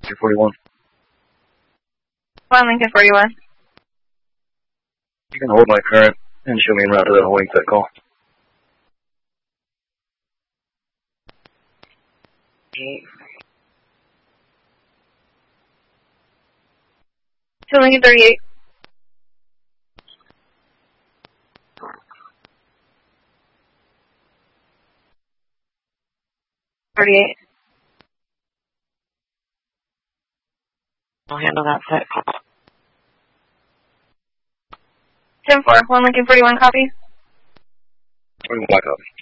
41. 1 Lincoln 41. You can hold my current and show me en route to the wing set call. To Lincoln 38. I'll handle that set. 10-4, 1 Lincoln 41, copy. 21, copy.